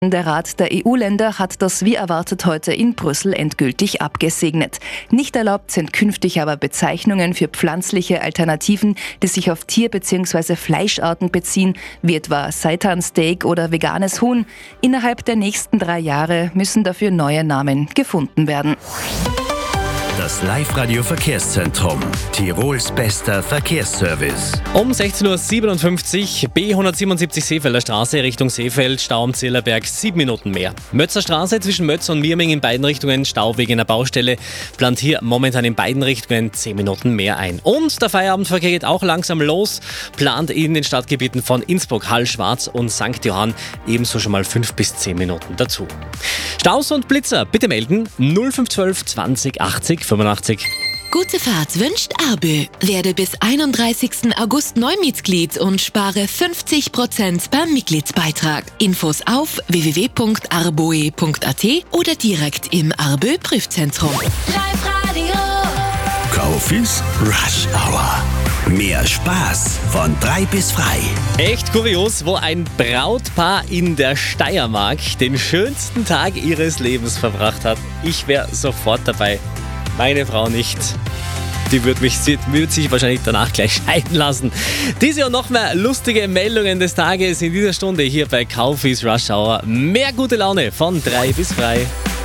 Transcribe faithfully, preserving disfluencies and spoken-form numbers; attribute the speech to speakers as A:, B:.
A: Der Rat der E U-Länder hat das wie erwartet heute in Brüssel endgültig abgesegnet. Nicht erlaubt sind künftig aber Bezeichnungen für pflanzliche Alternativen, die sich auf Tier- bzw. Fleischarten beziehen, wie etwa Seitansteak oder veganes Huhn. Innerhalb der nächsten drei Jahre müssen dafür neue Namen gefunden werden.
B: Das Live-Radio-Verkehrszentrum. Tirols bester Verkehrsservice.
C: Um sechzehn Uhr siebenundfünfzig, B hundertsiebenundsiebzig Seefelder Straße Richtung Seefeld, Stau am Zillerberg, sieben Minuten mehr. Mötzer Straße zwischen Mötz und Mirming in beiden Richtungen, Stau wegen einer Baustelle, plant hier momentan in beiden Richtungen zehn Minuten mehr ein. Und der Feierabendverkehr geht auch langsam los, plant in den Stadtgebieten von Innsbruck, Hall, Schwarz und Sankt Johann ebenso schon mal fünf bis zehn Minuten dazu. Staus und Blitzer, bitte melden null fünf eins zwei zwanzig achtzig fünfundachtzig.
D: Gute Fahrt wünscht Arbe. Werde bis einunddreißigsten August Neumitglied und spare fünfzig Prozent beim Mitgliedsbeitrag. Infos auf w w w punkt arboe punkt a t oder direkt im Arbe Prüfzentrum.
E: Live-Radio.
B: Kaufis Rush Hour. Mehr Spaß von drei bis frei.
C: Echt kurios, wo ein Brautpaar in der Steiermark den schönsten Tag ihres Lebens verbracht hat. Ich wäre sofort dabei. Meine Frau nicht. Die wird, mich, wird sich wahrscheinlich danach gleich scheiden lassen. Diese und noch mehr lustige Meldungen des Tages in dieser Stunde hier bei Kaufis Rush Hour. Mehr gute Laune von drei bis frei.